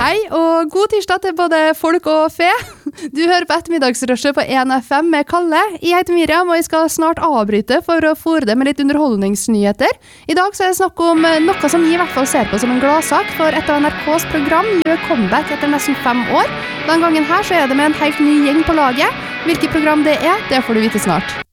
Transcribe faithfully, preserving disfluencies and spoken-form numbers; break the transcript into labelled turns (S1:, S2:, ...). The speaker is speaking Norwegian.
S1: Hei, og god tirsdag til både folk og fe. Du hører på ettermiddagsrushet på en F M med Kalle. Jeg heter Miriam, og jeg skal snart avbryte for å fôre det med litt underholdningsnyheter. I dag så er det snakk om noe som jeg i hvert fall ser på som en gladsak, for et av N R K's program gjør comeback etter nesten fem år. Den gangen her så er det med en helt ny gjeng på laget. Hvilket program det er, det får du vite snart.